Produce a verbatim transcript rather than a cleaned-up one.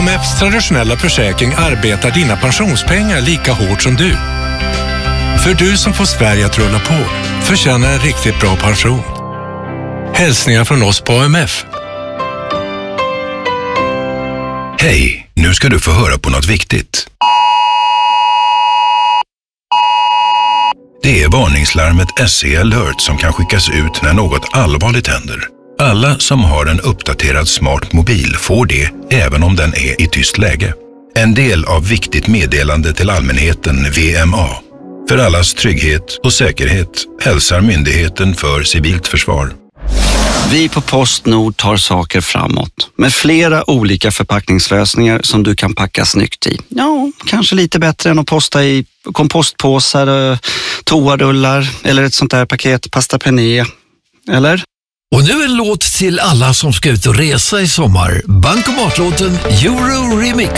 M F:s traditionella försäkring arbetar dina pensionspengar lika hårt som du. För du som får Sverige att rulla på förtjänar en riktigt bra pension. Hälsningar från oss på A M F. Hej, nu ska du få höra på något viktigt. Det är varningslarmet S C Alert som kan skickas ut när något allvarligt händer. Alla som har en uppdaterad smart mobil får det även om den är i tyst läge. En del av viktigt meddelande till allmänheten V M A. För allas trygghet och säkerhet hälsar Myndigheten för civilt försvar. Vi på Postnord tar saker framåt med flera olika förpackningslösningar som du kan packa snyggt i. Ja, kanske lite bättre än att posta i kompostpåsar, toarullar eller ett sånt där paket pasta penne. Eller? Och nu en låt till alla som ska ut och resa i sommar. Bankomatlåten Euro Remix.